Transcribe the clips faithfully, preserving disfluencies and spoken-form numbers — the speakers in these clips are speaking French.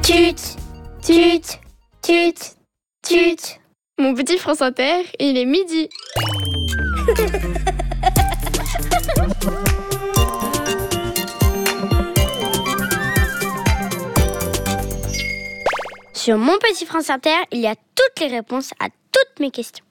Tut, tut, tut, tut. Mon petit France Inter, il est midi. Sur mon petit France Inter, il y a toutes les réponses à toutes mes questions.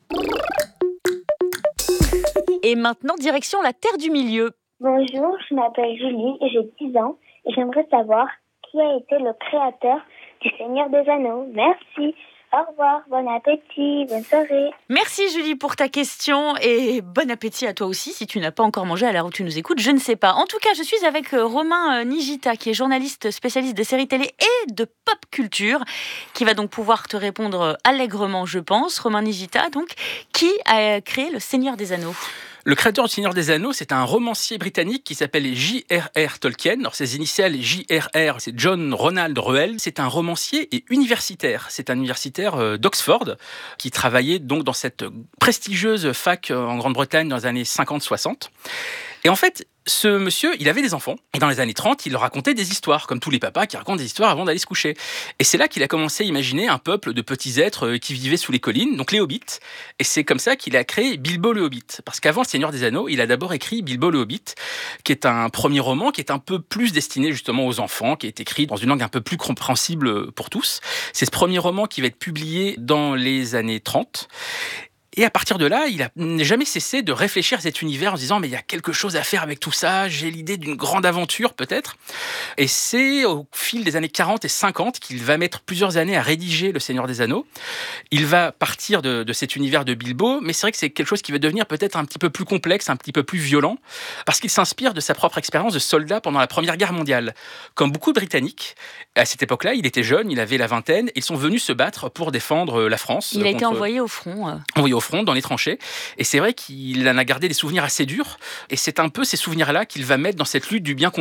Et maintenant, direction la Terre du Milieu. Bonjour, je m'appelle Julie et j'ai dix ans et j'aimerais savoir qui a été le créateur du Seigneur des Anneaux. Merci. Au revoir, bon appétit, bonne soirée. Merci Julie pour ta question et bon appétit à toi aussi si tu n'as pas encore mangé à l'heure où tu nous écoutes, je ne sais pas. En tout cas, je suis avec Romain Nigita qui est journaliste spécialiste des séries télé et de pop culture qui va donc pouvoir te répondre allègrement, je pense. Romain Nigita, donc, qui a créé le Seigneur des Anneaux ? Le créateur du Seigneur des Anneaux, c'est un romancier britannique qui s'appelle J R R Tolkien. Alors, ses initiales J R R, c'est John Ronald Reuel. C'est un romancier et universitaire. C'est un universitaire d'Oxford qui travaillait donc dans cette prestigieuse fac en Grande-Bretagne dans les années cinquante soixante. Et en fait, ce monsieur, il avait des enfants. Et dans les années trente, il leur racontait des histoires, comme tous les papas qui racontent des histoires avant d'aller se coucher. Et c'est là qu'il a commencé à imaginer un peuple de petits êtres qui vivaient sous les collines, donc les hobbits. Et c'est comme ça qu'il a créé Bilbo le Hobbit. Parce qu'avant le Seigneur des Anneaux, il a d'abord écrit Bilbo le Hobbit, qui est un premier roman qui est un peu plus destiné justement aux enfants, qui est écrit dans une langue un peu plus compréhensible pour tous. C'est ce premier roman qui va être publié dans les années trente. Et à partir de là, il n'a jamais cessé de réfléchir à cet univers en se disant « mais il y a quelque chose à faire avec tout ça, j'ai l'idée d'une grande aventure peut-être ». Et c'est au fil des années quarante et cinquante qu'il va mettre plusieurs années à rédiger Le Seigneur des Anneaux. Il va partir de, de cet univers de Bilbo, mais c'est vrai que c'est quelque chose qui va devenir peut-être un petit peu plus complexe, un petit peu plus violent, parce qu'il s'inspire de sa propre expérience de soldat pendant la Première Guerre mondiale. Comme beaucoup de Britanniques, à cette époque-là, il était jeune, il avait la vingtaine, ils sont venus se battre pour défendre la France. Il a contre... été envoyé au front. Euh... Envoyé au front, dans les tranchées. Et c'est vrai qu'il en a gardé des souvenirs assez durs. Et c'est un peu ces souvenirs-là qu'il va mettre dans cette lutte du bien contre